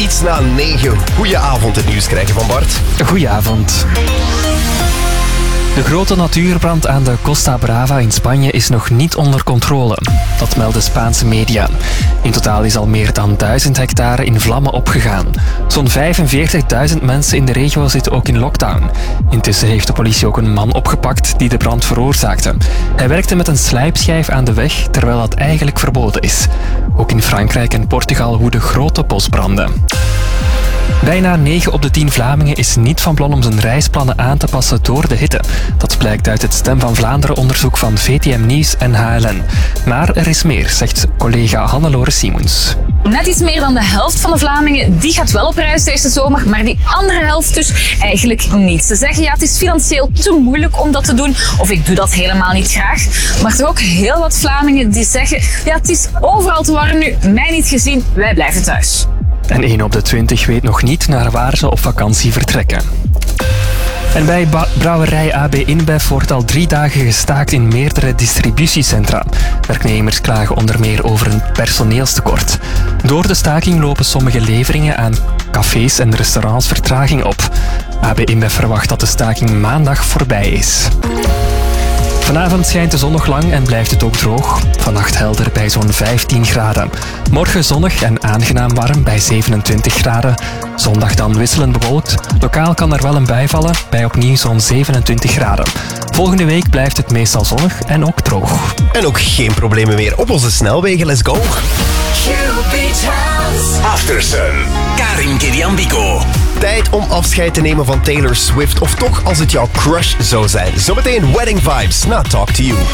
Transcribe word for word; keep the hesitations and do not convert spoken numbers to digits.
iets na negen. Goedenavond, het nieuws krijgen van Bart. Goedenavond. De grote natuurbrand aan de Costa Brava in Spanje is nog niet onder controle. Dat melden Spaanse media. In totaal is al meer dan duizend hectare in vlammen opgegaan. Zo'n vijfenveertigduizend mensen in de regio zitten ook in lockdown. Intussen heeft de politie ook een man opgepakt die de brand veroorzaakte. Hij werkte met een slijpschijf aan de weg, terwijl dat eigenlijk verboden is. Ook in Frankrijk en Portugal woeden grote bosbranden. Bijna negen op de tien Vlamingen is niet van plan om zijn reisplannen aan te passen door de hitte. Dat blijkt uit het Stem van Vlaanderen onderzoek van V T M Nieuws en H L N. Maar er is meer, zegt collega Hannelore Simons. Net iets meer dan de helft van de Vlamingen die gaat wel op reis deze zomer, maar die andere helft dus eigenlijk niet. Ze zeggen ja, het is financieel te moeilijk om dat te doen, of ik doe dat helemaal niet graag. Maar toch ook heel wat Vlamingen die zeggen ja, het is overal te warm nu, mij niet gezien, wij blijven thuis. En één op de twintig weet nog niet naar waar ze op vakantie vertrekken. En bij ba- brouwerij A B InBev wordt al drie dagen gestaakt in meerdere distributiecentra. Werknemers klagen onder meer over een personeelstekort. Door de staking lopen sommige leveringen aan cafés en restaurants vertraging op. A B InBev verwacht dat de staking maandag voorbij is. Vanavond schijnt de zon nog lang en blijft het ook droog. Vannacht helder bij zo'n vijftien graden. Morgen zonnig en aangenaam warm bij zevenentwintig graden. Zondag dan wisselend bewolkt. Lokaal kan er wel een bui vallen bij opnieuw zo'n zevenentwintig graden. Volgende week blijft het meestal zonnig en ook droog. En ook geen problemen meer op onze snelwegen. Let's go. After Sun. Karim Kediambiko. Tijd om afscheid te nemen van Taylor Swift. Of toch als het jouw crush zou zijn. Zometeen Wedding Vibes na Talk to You.